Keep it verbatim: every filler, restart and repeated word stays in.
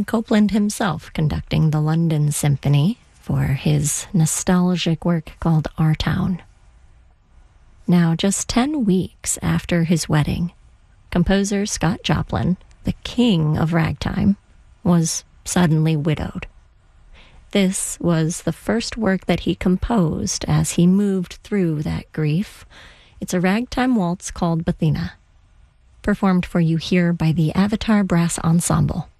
Copland himself conducting the London Symphony for his nostalgic work called Our Town. Now, just ten weeks after his wedding, composer Scott Joplin, the king of ragtime, was suddenly widowed. This was the first work that he composed as he moved through that grief. It's a ragtime waltz called Bethina, performed for you here by the Avatar Brass Ensemble.